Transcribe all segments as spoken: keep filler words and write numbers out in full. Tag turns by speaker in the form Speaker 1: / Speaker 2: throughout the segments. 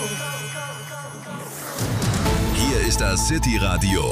Speaker 1: Hier ist das City Radio,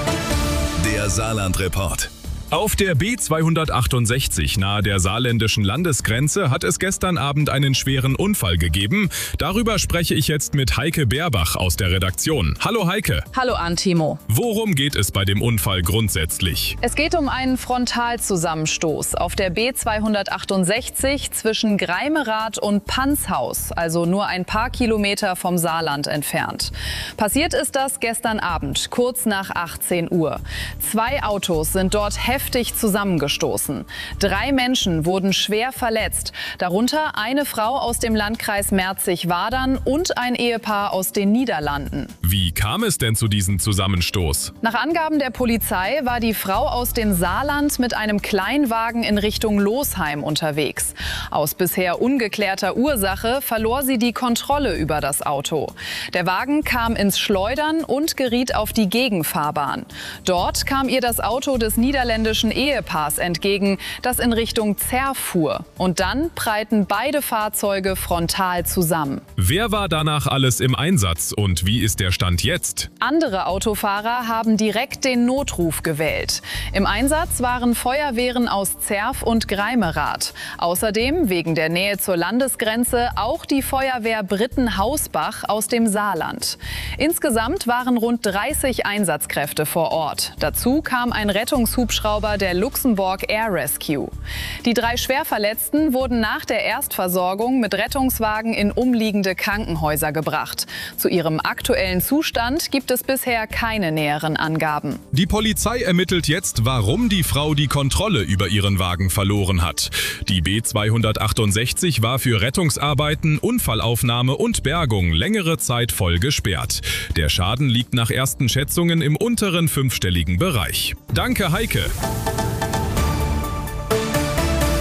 Speaker 1: der Saarland-Report.
Speaker 2: Auf der B zweihundertachtundsechzig nahe der saarländischen Landesgrenze hat es gestern Abend einen schweren Unfall gegeben. Darüber spreche ich jetzt mit Heike Beerbach aus der Redaktion. Hallo Heike.
Speaker 3: Hallo Antimo.
Speaker 2: Worum geht es bei dem Unfall grundsätzlich?
Speaker 3: Es geht um einen Frontalzusammenstoß auf der B zweihundertachtundsechzig zwischen Greimerath und Panshaus, also nur ein paar Kilometer vom Saarland entfernt. Passiert ist das gestern Abend, kurz nach achtzehn Uhr. Zwei Autos sind dort heftig heftig zusammengestoßen. Drei Menschen wurden schwer verletzt, darunter eine Frau aus dem Landkreis Merzig-Wadern und ein Ehepaar aus den Niederlanden.
Speaker 2: Wie kam es denn zu diesem Zusammenstoß?
Speaker 3: Nach Angaben der Polizei war die Frau aus dem Saarland mit einem Kleinwagen in Richtung Losheim unterwegs. Aus bisher ungeklärter Ursache verlor sie die Kontrolle über das Auto. Der Wagen kam ins Schleudern und geriet auf die Gegenfahrbahn. Dort kam ihr das Auto des niederländischen Ehepaars entgegen, das in Richtung Zerr fuhr. Und dann prallten beide Fahrzeuge frontal zusammen.
Speaker 2: Wer war danach alles im Einsatz und wie ist der Stand jetzt?
Speaker 3: Andere Autofahrer haben direkt den Notruf gewählt. Im Einsatz waren Feuerwehren aus Zerf und Greimerath. Außerdem wegen der Nähe zur Landesgrenze auch die Feuerwehr Britten-Hausbach aus dem Saarland. Insgesamt waren rund dreißig Einsatzkräfte vor Ort. Dazu kam ein Rettungshubschrauber der Luxemburg Air Rescue. Die drei Schwerverletzten wurden nach der Erstversorgung mit Rettungswagen in umliegende Krankenhäuser gebracht. Zu ihrem aktuellen Zustand gibt es bisher keine näheren Angaben.
Speaker 2: Die Polizei ermittelt jetzt, warum die Frau die Kontrolle über ihren Wagen verloren hat. Die B zweihundertachtundsechzig war für Rettungsarbeiten, Unfallaufnahme und Bergung längere Zeit voll gesperrt. Der Schaden liegt nach ersten Schätzungen im unteren fünfstelligen Bereich. Danke, Heike.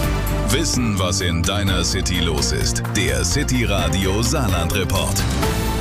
Speaker 1: Wissen, was in deiner City los ist. Der City Radio Saarland Report.